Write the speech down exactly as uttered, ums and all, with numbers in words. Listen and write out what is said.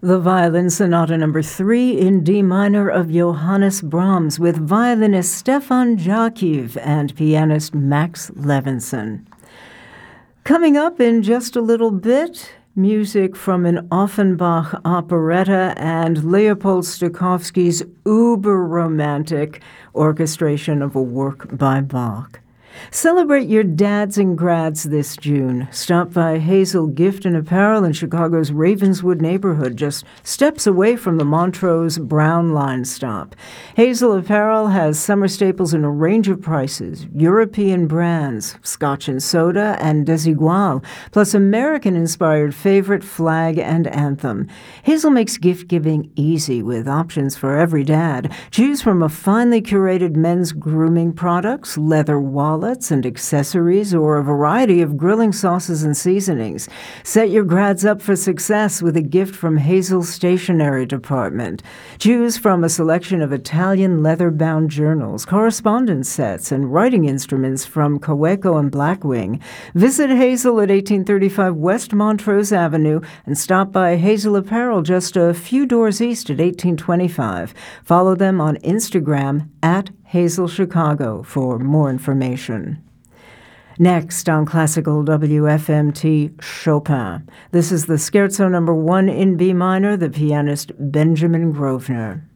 The Violin Sonata Number three in D minor of Johannes Brahms with violinist Stefan Jakiv and pianist Max Levinson. Coming up in just a little bit, music from an Offenbach operetta and Leopold Stokowski's uber-romantic orchestration of a work by Bach. Celebrate your dads and grads this June. Stop by Hazel Gift and Apparel in Chicago's Ravenswood neighborhood, just steps away from the Montrose Brown Line stop. Hazel Apparel has summer staples in a range of prices, European brands, Scotch and Soda, and Desigual, plus American-inspired favorite flag and anthem. Hazel makes gift-giving easy with options for every dad. Choose from a finely curated men's grooming products, leather wallets, and accessories, or a variety of grilling sauces and seasonings. Set your grads up for success with a gift from Hazel's stationery department. Choose from a selection of Italian leather-bound journals, correspondence sets, and writing instruments from Coeco and Blackwing. Visit Hazel at eighteen thirty-five West Montrose Avenue and stop by Hazel Apparel just a few doors east at eighteen twenty-five. Follow them on Instagram at Hazel Chicago for more information. Next on Classical W F M T, Chopin. This is the Scherzo number one in B minor, the pianist Benjamin Grosvenor.